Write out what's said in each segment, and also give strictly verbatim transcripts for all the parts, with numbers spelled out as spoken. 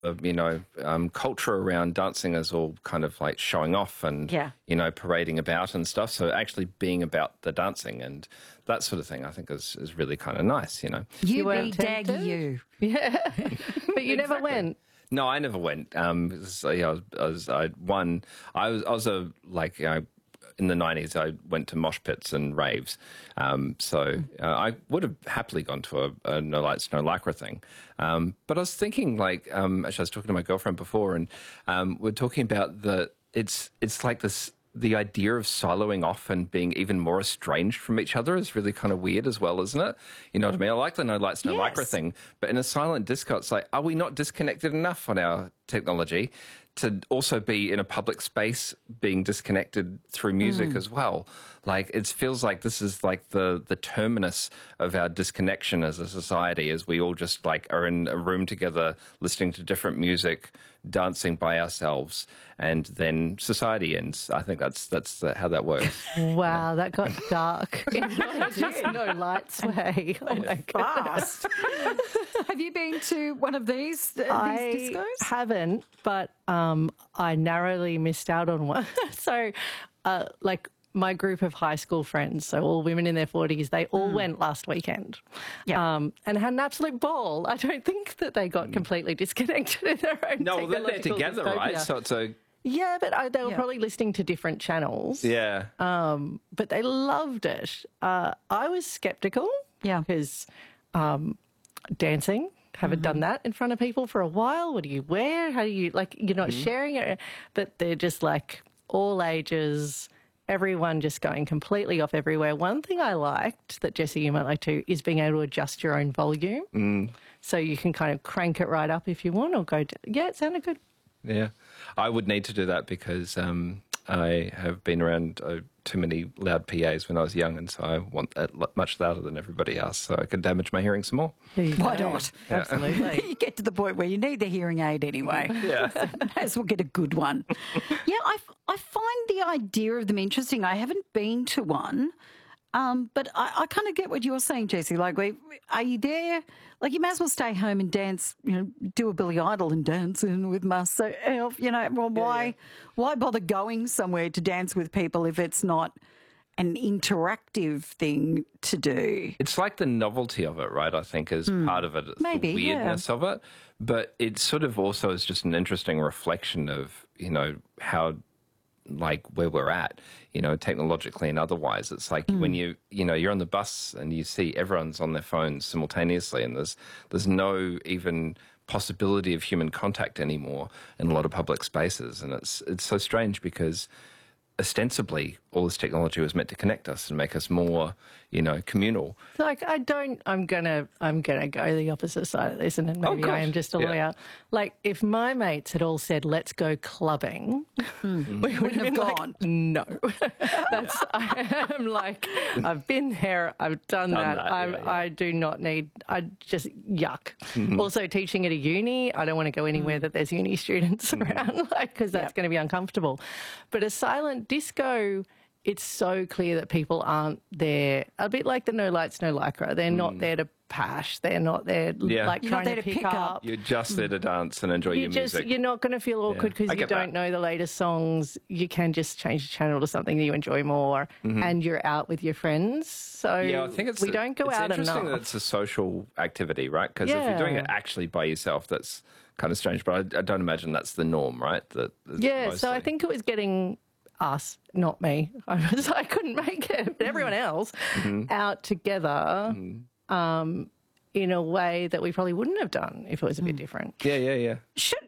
of, you know, um, culture around dancing is all kind of like showing off and, yeah. you know, parading about and stuff. So actually being about the dancing and that sort of thing, I think is, is really kind of nice, you know. You, You be weren't daggy tempted? you. Yeah. But you never Exactly. went. No, I never went. Um, so, yeah, I was, I was, I one, I was, I was a, like, you know, in the nineties, I went to mosh pits and raves. Um, so uh, I would have happily gone to a, a No Lights, No Lycra thing. Um, but I was thinking, like, um, actually, I was talking to my girlfriend before, and um, we're talking about the, it's, it's like this, the idea of soloing off and being even more estranged from each other is really kind of weird as well, isn't it? You know what I mean? I like the No Lights, No Yes. Lycra thing, but in a silent disco, it's like, are we not disconnected enough on our technology to also be in a public space being disconnected through music mm. as well? Like, it feels like this is like the, the terminus of our disconnection as a society, as we all just like are in a room together listening to different music, dancing by ourselves, and then society ends. I think that's that's the, how that works. Wow, that got dark in just No Lights way. Oh my Fast. Have you been to one of these, uh, I these discos? haven't, but um, I narrowly missed out on one. so, uh, like, my group of high school friends, so all women in their forties, they all mm. went last weekend yeah. um, and had an absolute ball. I don't think that they got completely disconnected in their own No, well, they're there together, dystopia. right? So it's a... Yeah, but I, they were yeah. probably listening to different channels. Yeah. Um, but they loved it. Uh, I was sceptical. Yeah. Because um, dancing, haven't mm-hmm. done that in front of people for a while. What do you wear? How do you, like, you're not mm-hmm. sharing it. But they're just like all ages, everyone just going completely off everywhere. One thing I liked that, Jesse, you might like too, is being able to adjust your own volume. Mm. So you can kind of crank it right up if you want or go, down. Yeah, it sounded good. Yeah, I would need to do that because um, I have been around uh, too many loud P As when I was young, and so I want that l- much louder than everybody else, so I could damage my hearing some more. Why not? Yeah. Absolutely. You get to the point where you need the hearing aid anyway. Yeah. May as well get a good one. Yeah, I, f- I find the idea of them interesting. I haven't been to one. Um, but I, I kind of get what you're saying, Jessie. Like, we, are you there? Like, you may as well stay home and dance, you know, do a Billy Idol and dance in with myself, you know. Well, why, yeah, yeah. why bother going somewhere to dance with people if it's not an interactive thing to do? It's like the novelty of it, right? I think is mm. part of it. It's Maybe, the weirdness yeah. of it. But it sort of also is just an interesting reflection of, you know, how, like, where we're at, you know, technologically and otherwise. It's like mm. when you, you know, you're on the bus and you see everyone's on their phones simultaneously, and there's there's no even possibility of human contact anymore in a lot of public spaces. And it's it's so strange because ostensibly all this technology was meant to connect us and make us more, you know, communal. Like, I don't, I'm going to, I'm going to go the opposite side of this, and then maybe oh, I am just a yeah. lawyer. Like, if my mates had all said, let's go clubbing, mm. we would have gone. Like, no. That's, I am like, I've been there, I've done, done that. that I'm, yeah, yeah. I do not need, I just, yuck. Mm-hmm. Also, teaching at a uni, I don't want to go anywhere mm. that there's uni students mm-hmm. around, like, because that's yep. going to be uncomfortable. But a silent disco, it's so clear that people aren't there. A bit like the No Lights, No Lycra. They're mm. not there to pash. They're not there yeah. like You're trying not there to, to pick, pick up. up. You're just there to dance and enjoy you your just, music. You're not going to feel awkward because yeah. you don't that. know the latest songs. You can just change the channel to something that you enjoy more, mm-hmm. and you're out with your friends. So yeah, I think it's we a, don't go it's out interesting enough. that it's a social activity, right? Because yeah. if you're doing it actually by yourself, that's kind of strange. But I, I don't imagine that's the norm, right? That, yeah, mostly. so I think it was getting us, not me. I was, I couldn't make it, but everyone else mm-hmm. out together mm-hmm. um, in a way that we probably wouldn't have done if it was a mm. bit different. Yeah, yeah, yeah. Should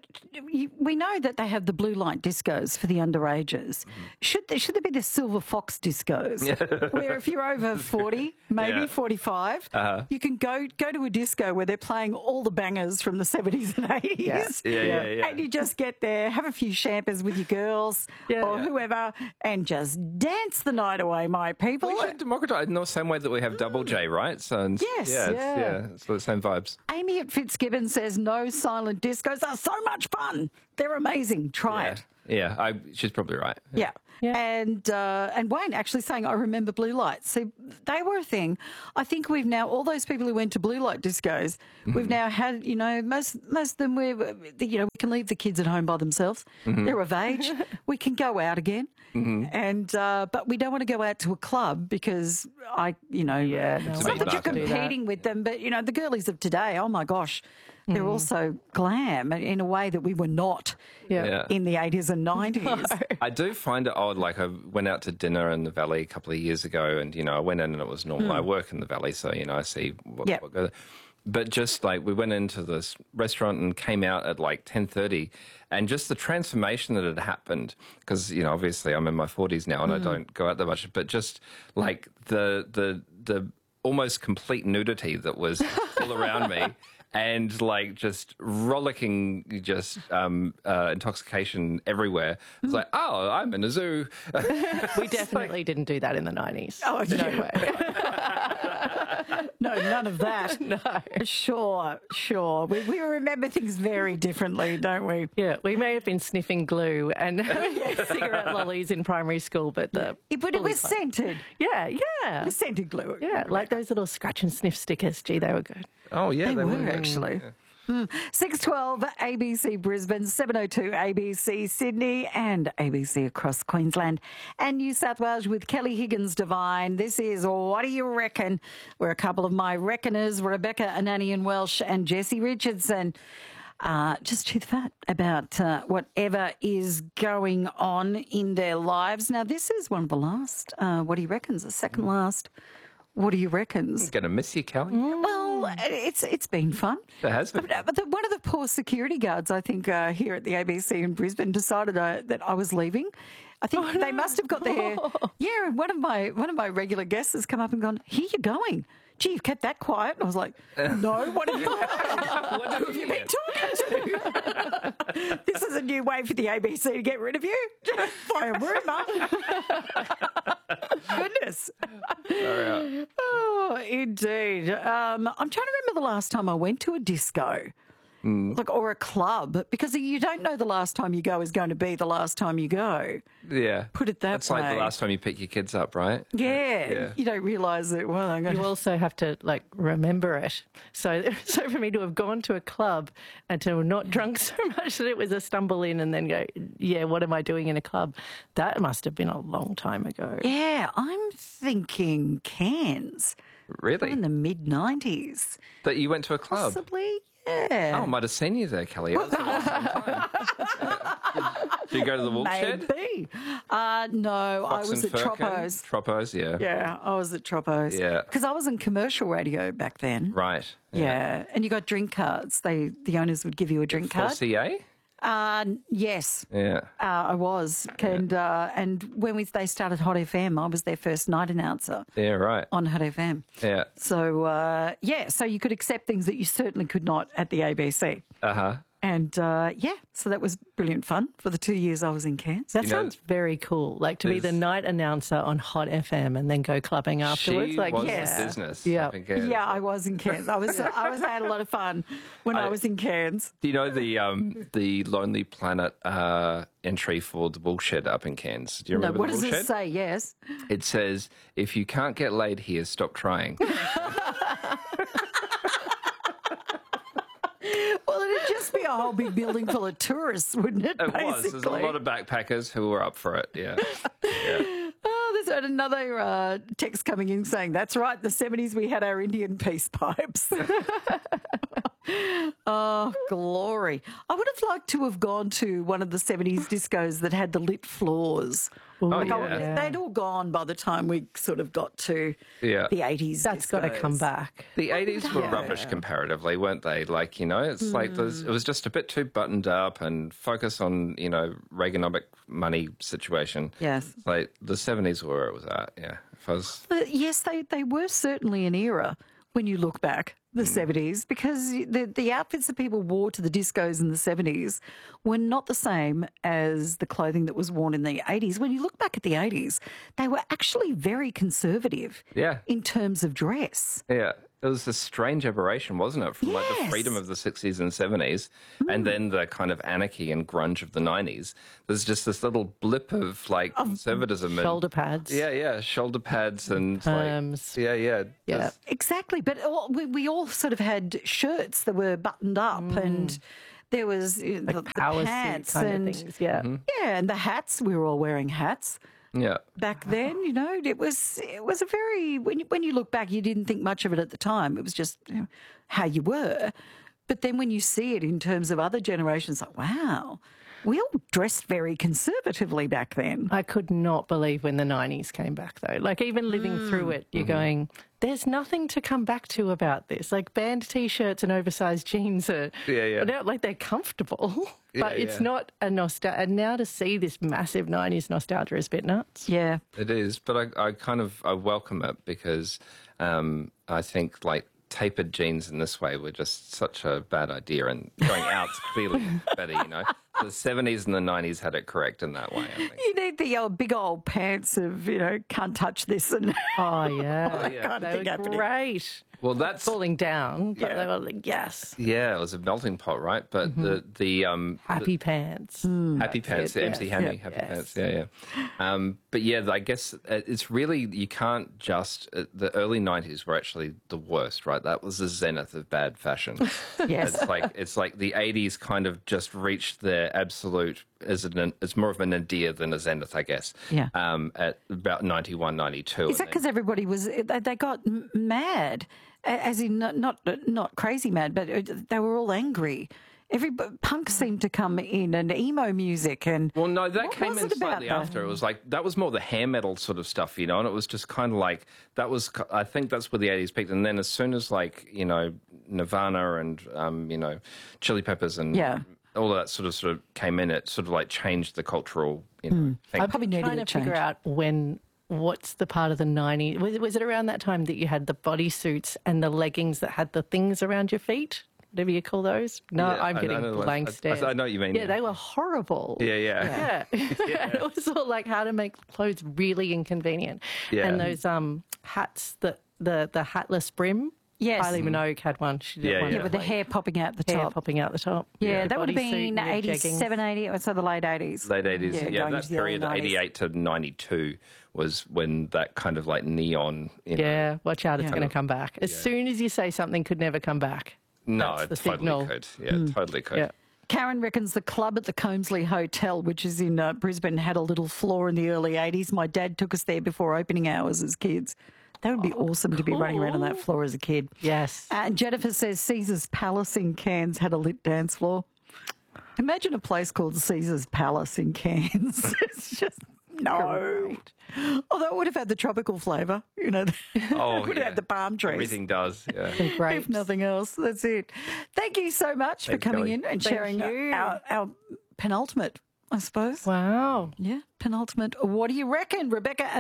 we know that they have the blue light discos for the underages? Mm-hmm. Should there should there be the silver fox discos where if you're over forty, maybe yeah. forty-five, uh-huh. you can go go to a disco where they're playing all the bangers from the seventies and eighties. Yeah. Yeah, yeah, yeah. And you just get there, have a few champers with your girls yeah. or yeah. whoever, and just dance the night away, my people. We should democratise in the same way that we have Double J, right? So and, yes, yeah, it's, yeah. yeah, it's the same vibes. Amy at Fitzgibbon says no silent discos are so much fun. They're amazing. Try yeah. it. Yeah, I, she's probably right. Yeah. Yeah. And uh, and Wayne actually saying, I remember blue lights. See, they were a thing. I think we've now, all those people who went to blue light discos, Mm-hmm. we've now had, you know, most most of them, we you know, we can leave the kids at home by themselves. Mm-hmm. They're of age. We can go out again. Mm-hmm. And uh, but we don't want to go out to a club because I, you know, Yeah, no, it's we not that you're can't do that. competing with them, but you know, the girlies of today, oh my gosh, Mm. they're also glam in a way that we were not Yeah. Yeah. in the eighties and nineties. I do find it odd. Like I went out to dinner in the Valley a couple of years ago, and you know I went in and it was normal. I work in the Valley, so you know I see what, Yeah. what goes. But just like we went into this restaurant and came out at like ten thirty, and just the transformation that had happened, because you know obviously I'm in my forties now and I don't go out that much, but just like the the the almost complete nudity that was all around me. And like just rollicking, just um, uh, intoxication everywhere. It's like, oh, I'm in a zoo. We definitely didn't do that in the nineties. Oh, no yeah. way. No, none of that. No. Sure, sure. We, we remember things very differently, don't we? Yeah, we may have been sniffing glue and having cigarette lollies in primary school, but the Yeah, but it fully was fun. scented. Yeah, yeah, It was scented glue. yeah. Like those little scratch and sniff stickers. Gee, they were good. Oh yeah, They they were were actually. Mm. six twelve A B C Brisbane, seven oh two A B C Sydney, and A B C across Queensland and New South Wales with Kelly Higgins Devine. This is What Do You Reckon? We're a couple of my reckoners, Rebecca Ananian Welsh and Jessie Richardson. Uh, just chew the fat about uh, whatever is going on in their lives. Now, this is one of the last, uh, What Do You Reckons? The second last, What Do You Reckons? Gonna miss you, Kelly. Well, it's it's been fun. It has been. But, but the, one of the poor security guards, I think, uh, here at the A B C in Brisbane, decided uh, that I was leaving. I think they must have got there. Yeah, and one of my one of my regular guests has come up and gone, "Here you're going." Gee, you've kept that quiet. And I was like, no, what have you, What who have you been talking to? This is a new way for the A B C to get rid of you. By a rumour. Goodness. Oh, indeed. Um, I'm trying to remember the last time I went to a disco. Like, or a club, because you don't know the last time you go is going to be the last time you go. Yeah. Put it that It's way. like the last time you pick your kids up, right? Yeah, Yeah. you don't realise that. Well, I'm going You to. also have to like remember it. So, so for me to have gone to a club and to have not drunk so much that it was a stumble in and then go, yeah, what am I doing in a club? That must have been a long time ago. Yeah, I'm thinking Cairns Really? in the mid nineties, That you went to a club? possibly. Yeah. Oh, I might have seen you there, Kelly. That was an awesome time. Did you go to the wolf shed? Maybe. Uh, no, Fox I was and at Firkin? Tropos. Tropos, yeah. Yeah, I was at Tropos. Yeah. Because I was in commercial radio back then. Right. Yeah. And you got drink cards. They The owners would give you a drink For card. C A? Uh, yes, Yeah. uh, I was. And uh, and when we they started Hot F M, I was their first night announcer Yeah, right. on Hot F M. Yeah. So, uh, yeah, so you could accept things that you certainly could not at the A B C. Uh-huh. And, uh, yeah, so that was brilliant fun for the two years I was in Cairns. That You know, sounds very cool. Like to be the there's- night announcer on Hot F M and then go clubbing afterwards. She like, was yes. the business. Yeah. I think, uh, Yeah, I was in Cairns. I was I was I had a lot of fun when I, I- was in Cairns. Do you know the um, the Lonely Planet uh, entry for the Woolshed up in Cairns? Do you No, remember what the does Woolshed? it say? Yes. It says, if you can't get laid here, stop trying. Well, it'd just be a whole big building full of tourists, wouldn't it? It basically? was. There's a lot of backpackers who were up for it, yeah. Oh, there's another uh, text coming in saying, that's right, the seventies we had our Indian peace pipes. Oh, glory. I would have liked to have gone to one of the seventies discos that had the lit floors. Oh, Like, I yeah. would- They'd all gone by the time we sort of got to Yeah. the eighties. that's got to discos. come back. The eighties were rubbish comparatively, weren't they? Like, you know, it's like there's, it was just a bit too buttoned up and focus on, you know, Reaganomic money situation. Yes. Like the seventies were where it was at, yeah. If I was, But yes, they, they were certainly an era when you look back, the seventies, because the, the outfits that people wore to the discos in the seventies were not the same as the clothing that was worn in the eighties. When you look back at the eighties, they were actually very conservative Yeah. in terms of dress. yeah. It was a strange aberration, wasn't it? From like the Yes. freedom of the sixties and seventies and then the kind of anarchy and grunge of the nineties. There's just this little blip of like conservatism. and, Shoulder pads. Yeah, yeah. Shoulder pads and Perms. like, yeah, yeah. Yeah. Just- Exactly, but all- we, we all sort of had shirts that were buttoned up, and there was uh, the, the Power suit pants kind and of things. Yeah. yeah, and the hats. We were all wearing hats yeah. back then. You know, it was it was a very when you, when you look back, you didn't think much of it at the time. It was just you know, how you were, but then when you see it in terms of other generations, like wow, we all dressed very conservatively back then. I could not believe when the nineties came back, though. Like, even living through it, you're going, there's nothing to come back to about this. Like, band T-shirts and oversized jeans are, Yeah, yeah. they're, like, they're comfortable, but Yeah, it's yeah. not a nostalgia. And now to see this massive nineties nostalgia is a bit nuts. Yeah, It is, but I, I kind of I welcome it because um, I think like tapered jeans in this way were just such a bad idea, and going out's clearly better. You know, the seventies and the nineties had it correct in that way. I think. you need the old big old pants of you know can't touch this and Oh, yeah. yeah. kind of They thing were happening. great. Well, that's Falling down, but Yeah. they were like, yes, yeah, it was a melting pot, right? But the the um happy pants. Happy Pants, it, the M C yes, Hammy, yeah, Happy yes. Pants, yeah, yeah. Um, but yeah, I guess it's really, you can't just, uh, the early nineties were actually the worst, right? That was the zenith of bad fashion. Yes. It's like, it's like the eighties kind of just reached their absolute, is it an, it's more of a nadir than a zenith, I guess. Yeah. Um, at about ninety-one, ninety-two. Is that because everybody was they, they got m- mad, a- as in not, not not crazy mad, but uh, they were all angry. Every punk seemed to come in and emo music and Well, no, that What came was in it about slightly that? after. It was like that was more the hair metal sort of stuff, you know, and it was just kind of like that was. I think that's where the eighties peaked, and then as soon as like you know Nirvana and um, you know Chili Peppers and Yeah. all of that sort of sort of came in, it sort of like changed the cultural, you know. thing. I probably needed Trying a to figure change. out when, what's the part of the nineties? Was, was it around that time that you had the bodysuits and the leggings that had the things around your feet? Whatever you call those? No, Yeah, I'm I- I getting know the blank ones. I- stares. I- I know what you mean, Yeah, yeah. they were horrible. Yeah, yeah. Yeah. It was all like how to make clothes really inconvenient. Yeah. And those um hats, that the, the hatless brim. Yes. Kylie Minogue had one. She did Yeah, one yeah. yeah, with the hair popping out the hair top. popping out the top. Yeah, The that would have bodysuit been and your jeggings. eighty-seven, eighty, so the late eighties. Late eighties, yeah, going that into the early period, nineties. eighty-eight to ninety-two, was when that kind of like neon. You know, Yeah, watch out, it's Yeah. going to come back. As soon as you say something could never come back. no, That's it the totally signal. could. Yeah, totally could. Yeah. Karen reckons the club at the Combsley Hotel, which is in uh, Brisbane, had a little floor in the early eighties. My dad took us there before opening hours as kids. That would be awesome to be running around on that floor as a kid. Yes. Uh, Jennifer says Caesar's Palace in Cairns had a lit dance floor. Imagine a place called Caesar's Palace in Cairns. It's just, no. Although it would have had the tropical flavour, you know, Oh, it would yeah. have had the palm trees. Everything does. Yeah. Great. If nothing else, that's it. Thank you so much Thanks, for coming Kelly. in and Thank sharing you. our, our penultimate, I suppose. Wow. Yeah, penultimate. What do you reckon, Rebecca?